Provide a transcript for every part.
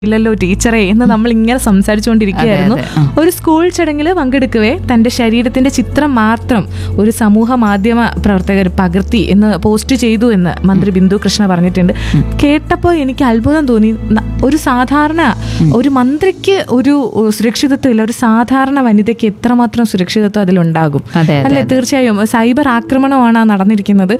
ഇല്ലല്ലോ ടീച്ചറെ എന്ന് നമ്മൾ ഇങ്ങനെ സംസാരിച്ചുകൊണ്ടിരിക്കുകയായിരുന്നു. ഒരു സ്കൂൾ ചടങ്ങിൽ പങ്കെടുക്കവേ തന്റെ ശരീരത്തിന്റെ ചിത്രം മാത്രം ഒരു സമൂഹ മാധ്യമ പ്രവർത്തകർ പകർത്തി എന്ന് പോസ്റ്റ് ചെയ്തു എന്ന് മന്ത്രി ബിന്ദു കൃഷ്ണ പറഞ്ഞിട്ടുണ്ട്. കേട്ടപ്പോൾ എനിക്ക് അത്ഭുതം തോന്നി. ഒരു സാധാരണ ഒരു മന്ത്രിക്ക് ഒരു സുരക്ഷിതത്വം ഇല്ല, ഒരു സാധാരണ വനിതയ്ക്ക് എത്രമാത്രം സുരക്ഷിതത്വം അതിലുണ്ടാകും അല്ലെ? തീർച്ചയായും സൈബർ ആക്രമണമാണ് നടന്നിരിക്കുന്നത്.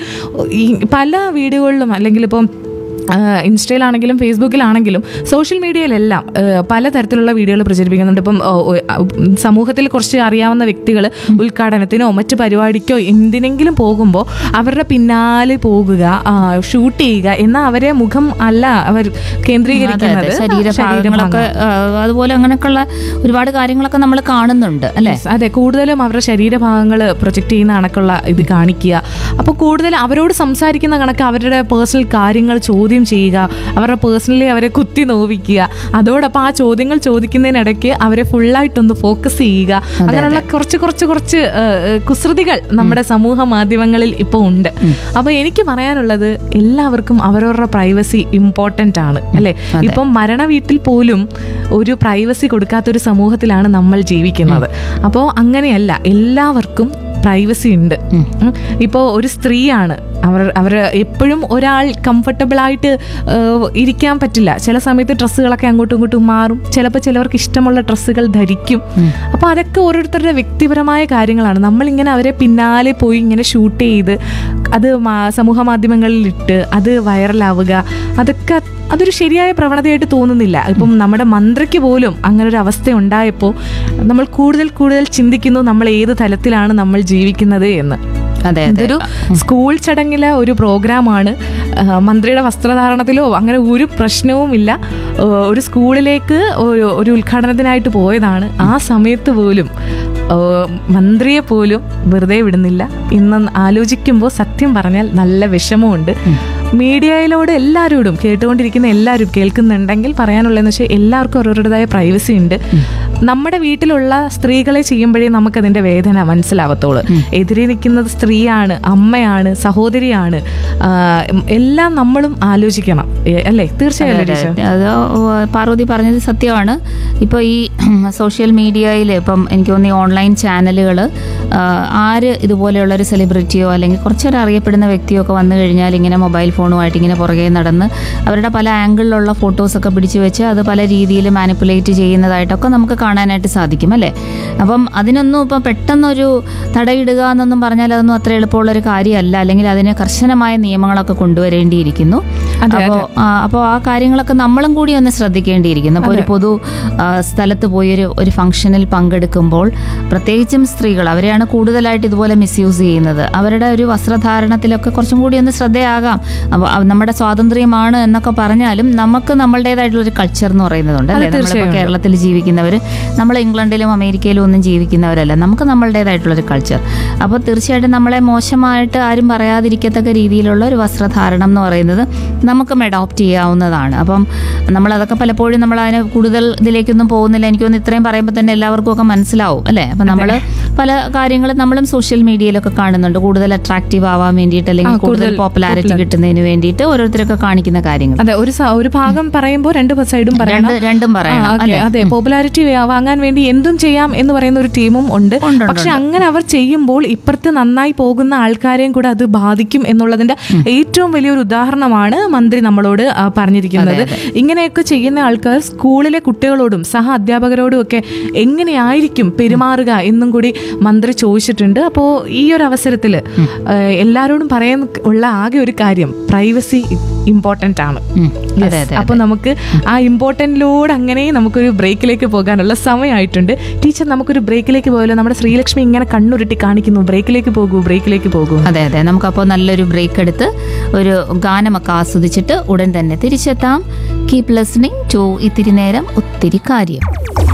പല വീഡിയോകളിലും അല്ലെങ്കിൽ ഇപ്പം ഇൻസ്റ്റയിലാണെങ്കിലും ഫേസ്ബുക്കിലാണെങ്കിലും സോഷ്യൽ മീഡിയയിലെല്ലാം പലതരത്തിലുള്ള വീഡിയോകൾ പ്രചരിപ്പിക്കുന്നുണ്ട്. ഇപ്പം സമൂഹത്തിൽ കുറച്ച് അറിയാവുന്ന വ്യക്തികൾ ഉദ്ഘാടനത്തിനോ മറ്റു പരിപാടിക്കോ എന്തിനെങ്കിലും പോകുമ്പോൾ അവരുടെ പിന്നാലെ പോകുക, ഷൂട്ട് ചെയ്യുക എന്നാൽ അവരെ മുഖം അല്ല അവർ കേന്ദ്രീകരിക്കുന്നത്, ശരീരഭാഗങ്ങളൊക്കെ അതുപോലെ അങ്ങനെയൊക്കെയുള്ള ഒരുപാട് കാര്യങ്ങളൊക്കെ നമ്മൾ കാണുന്നുണ്ട് അല്ലേ? അതെ, കൂടുതലും അവരുടെ ശരീരഭാഗങ്ങൾ പ്രൊജക്ട് ചെയ്യുന്ന കണക്കുള്ള ഇത് കാണിക്കുക. അപ്പോൾ കൂടുതൽ അവരോട് സംസാരിക്കുന്ന കണക്ക് അവരുടെ പേഴ്സണൽ കാര്യങ്ങൾ ചോദ്യം ചെയ്യുക, അവരുടെ പേഴ്സണലി അവരെ കുത്തി നോവിക്കുക, അതോടൊപ്പം ആ ചോദ്യങ്ങൾ ചോദിക്കുന്നതിനിടയ്ക്ക് അവരെ ഫുള്ളായിട്ടൊന്ന് ഫോക്കസ് ചെയ്യുക. അങ്ങനെയുള്ള കുറച്ച് കുസൃതികൾ നമ്മുടെ സമൂഹ മാധ്യമങ്ങളിൽ ഇപ്പോൾ ഉണ്ട്. അപ്പോൾ എനിക്ക് പറയാനുള്ളത് എല്ലാവർക്കും അവരവരുടെ പ്രൈവസി ഇമ്പോർട്ടൻ്റ് ആണ് അല്ലേ? ഇപ്പം മരണ വീട്ടിൽ പോലും ഒരു പ്രൈവസി കൊടുക്കാത്തൊരു സമൂഹത്തിലാണ് നമ്മൾ ജീവിക്കുന്നത്. അപ്പോൾ അങ്ങനെയല്ല, എല്ലാവർക്കും പ്രൈവസി ഉണ്ട്. ഇപ്പോൾ ഒരു സ്ത്രീയാണ്, അവർ എപ്പോഴും ഒരാൾ കംഫർട്ടബിളായിട്ട് ഇരിക്കാൻ പറ്റില്ല. ചില സമയത്ത് ഡ്രസ്സുകളൊക്കെ അങ്ങോട്ടും ഇങ്ങോട്ടും മാറും, ചിലപ്പോൾ ചിലവർക്ക് ഇഷ്ടമുള്ള ഡ്രസ്സുകൾ ധരിക്കും. അപ്പോൾ അതൊക്കെ ഓരോരുത്തരുടെ വ്യക്തിപരമായ കാര്യങ്ങളാണ്. നമ്മളിങ്ങനെ അവരെ പിന്നാലെ പോയി ഇങ്ങനെ ഷൂട്ട് ചെയ്ത് അത് സമൂഹ മാധ്യമങ്ങളിൽ ഇട്ട് അത് വൈറലാവുക, അതൊരു ശരിയായ പ്രവണതയായിട്ട് തോന്നുന്നില്ല. ഇപ്പം നമ്മുടെ മന്ത്രിക്ക് പോലും അങ്ങനൊരു അവസ്ഥ ഉണ്ടായപ്പോൾ നമ്മൾ കൂടുതൽ ചിന്തിക്കുന്നു നമ്മൾ ഏത് തലത്തിലാണ് നമ്മൾ ജീവിക്കുന്നത് എന്ന്. ഇതൊരു സ്കൂൾ ചടങ്ങിലെ ഒരു പ്രോഗ്രാമാണ്. മന്ത്രിയുടെ വസ്ത്രധാരണത്തിലോ അങ്ങനെ ഒരു പ്രശ്നവുമില്ല. ഒരു സ്കൂളിലേക്ക് ഒരു ഉദ്ഘാടനത്തിനായിട്ട് പോയതാണ്. ആ സമയത്ത് പോലും മന്ത്രിയെ പോലും വെറുതെ വിടുന്നില്ല. ഇന്ന് ആലോചിക്കുമ്പോൾ സത്യം പറഞ്ഞാൽ നല്ല വിഷമമുണ്ട്. മീഡിയയിലൂടെ എല്ലാവരോടും കേട്ടുകൊണ്ടിരിക്കുന്ന എല്ലാവരും കേൾക്കുന്നുണ്ടെങ്കിൽ പറയാനുള്ളതെന്ന് വെച്ചാൽ എല്ലാവർക്കും ഓരോരുത്തരുടേതായ പ്രൈവസി ഉണ്ട്. നമ്മുടെ വീട്ടിലുള്ള സ്ത്രീകളെ ചെയ്യുമ്പോഴേ നമുക്കതിൻ്റെ വേദന മനസ്സിലാവത്തുള്ളൂ. എതിരെ നിൽക്കുന്നത് സ്ത്രീയാണ്, അമ്മയാണ്, സഹോദരിയാണ്. എല്ലാം നമ്മളും ആലോചിക്കണം അല്ലേ? തീർച്ചയായും അത് പാർവതി പറഞ്ഞത് സത്യമാണ്. ഇപ്പോൾ ഈ സോഷ്യൽ മീഡിയയിൽ ഇപ്പം എനിക്ക് തോന്നി ഓൺലൈൻ ചാനലുകൾ ആര് ഇതുപോലെയുള്ളൊരു സെലിബ്രിറ്റിയോ അല്ലെങ്കിൽ കുറച്ചൊരു അറിയപ്പെടുന്ന വ്യക്തിയോ ഒക്കെ വന്നു കഴിഞ്ഞാൽ ഇങ്ങനെ മൊബൈൽ ഫോണുമായിട്ട് ഇങ്ങനെ പുറകെ നടന്ന് അവരുടെ പല ആംഗിളിലുള്ള ഫോട്ടോസൊക്കെ പിടിച്ചു വെച്ച് അത് പല രീതിയിൽ മാനിപ്പുലേറ്റ് ചെയ്യുന്നതായിട്ടൊക്കെ നമുക്ക് കാണാനായിട്ട് സാധിക്കും അല്ലേ? അപ്പം അതിനൊന്നും ഇപ്പം പെട്ടെന്നൊരു തടയിടുക എന്നൊന്നും പറഞ്ഞാൽ അതൊന്നും അത്ര എളുപ്പമുള്ളൊരു കാര്യമല്ല. അല്ലെങ്കിൽ അതിന് കർശനമായ നിയമങ്ങളൊക്കെ കൊണ്ടുവരേണ്ടിയിരിക്കുന്നു. അപ്പോൾ ആ കാര്യങ്ങളൊക്കെ നമ്മളും കൂടി ഒന്ന് ശ്രദ്ധിക്കേണ്ടിയിരിക്കുന്നു. അപ്പോൾ ഒരു പൊതു സ്ഥലത്ത് പോയി ഒരു ഫംഗ്ഷനിൽ പങ്കെടുക്കുമ്പോൾ പ്രത്യേകിച്ചും സ്ത്രീകൾ അവരെയാണ് കൂടുതലായിട്ട് ഇതുപോലെ മിസ്യൂസ് ചെയ്യുന്നത്. അവരുടെ ഒരു വസ്ത്രധാരണത്തിലൊക്കെ കുറച്ചും കൂടി ഒന്ന് ശ്രദ്ധയാകാം. അപ്പോൾ നമ്മുടെ സ്വാതന്ത്ര്യമാണ് എന്നൊക്കെ പറഞ്ഞാലും നമുക്ക് നമ്മളുടേതായിട്ടുള്ളൊരു കൾച്ചർ എന്ന് പറയുന്നതുണ്ട് അല്ലേ? നമ്മളിപ്പോൾ കേരളത്തിൽ ജീവിക്കുന്നവർ, നമ്മൾ ഇംഗ്ലണ്ടിലും അമേരിക്കയിലും ഒന്നും ജീവിക്കുന്നവരല്ല. നമുക്ക് നമ്മളുടേതായിട്ടുള്ളൊരു കൾച്ചർ. അപ്പോൾ തീർച്ചയായിട്ടും നമ്മളെ മോശമായിട്ട് ആരും പറയാതിരിക്കത്തക്ക രീതിയിലുള്ള ഒരു വസ്ത്രധാരണം എന്ന് പറയുന്നത് നമുക്കും അഡോപ്റ്റ് ചെയ്യാവുന്നതാണ്. അപ്പം നമ്മളതൊക്കെ പലപ്പോഴും നമ്മൾ അതിന് കൂടുതൽ ഇതിലേക്കൊന്നും പോകുന്നില്ല. എനിക്കൊന്ന് ഇത്രയും പറയുമ്പോൾ തന്നെ എല്ലാവർക്കും ഒക്കെ മനസ്സിലാവും അല്ലേ? അപ്പം നമ്മൾ പല കാര്യങ്ങളും നമ്മളും സോഷ്യൽ മീഡിയയിലൊക്കെ കാണുന്നുണ്ട്. കൂടുതൽ അട്രാക്റ്റീവ് ആവാൻ വേണ്ടിയിട്ട് അല്ലെങ്കിൽ കൂടുതൽ പോപ്പുലാരിറ്റി കിട്ടുന്നതിന് വേണ്ടിയിട്ട് ഓരോരുത്തരൊക്കെ കാണിക്കുന്ന കാര്യങ്ങൾ. അതെ, ഒരു ഭാഗം പറയുമ്പോൾ രണ്ടും സൈഡും രണ്ടും പറയണം. അതെ, പോപ്പുലാരിറ്റി വാങ്ങാൻ വേണ്ടി എന്തും ചെയ്യാം എന്ന് പറയുന്ന ഒരു ടീമും ഉണ്ട്. പക്ഷെ അങ്ങനെ അവർ ചെയ്യുമ്പോൾ ഇപ്പുറത്ത് നന്നായി പോകുന്ന ആൾക്കാരെയും കൂടെ അത് ബാധിക്കും എന്നുള്ളതിന്റെ ഏറ്റവും വലിയൊരു ഉദാഹരണമാണ് മന്ത്രി നമ്മളോട് പറഞ്ഞിരിക്കുന്നത്. ഇങ്ങനെയൊക്കെ ചെയ്യുന്ന ആൾക്കാർ സ്കൂളിലെ കുട്ടികളോടും സഹ അധ്യാപകരോടും ഒക്കെ എങ്ങനെയായിരിക്കും പെരുമാറുക എന്നും കൂടി മന്ത്രി ചോദിച്ചിട്ടുണ്ട്. അപ്പോൾ ഈ ഒരു അവസരത്തിൽ എല്ലാവരോടും പറയാൻ ഉള്ള ആകെ ഒരു കാര്യം, പ്രൈവസി ഇമ്പോർട്ടൻ്റ് ആണ്. അപ്പോൾ നമുക്ക് ആ ഇമ്പോർട്ടൻറ്റിലൂടെ അങ്ങനെ നമുക്കൊരു ബ്രേക്കിലേക്ക് പോകാനുള്ള സമയമായിട്ടുണ്ട്. ടീച്ചർ, നമുക്കൊരു ബ്രേക്കിലേക്ക് പോയല്ലോ. നമ്മുടെ ശ്രീലക്ഷ്മി ഇങ്ങനെ കണ്ണുരുട്ടി കാണിക്കുന്നു, ബ്രേക്കിലേക്ക് പോകൂ. അതെ, നമുക്കപ്പോൾ നല്ലൊരു ബ്രേക്ക് എടുത്ത് ഒരു ഗാനമൊക്കെ ആസ്വദിച്ചിട്ട് ഉടൻ തന്നെ തിരിച്ചെത്താം. കീപ് ലിസണിംഗ് ടു ഇത്തിരി നേരം ഒത്തിരി കാര്യം.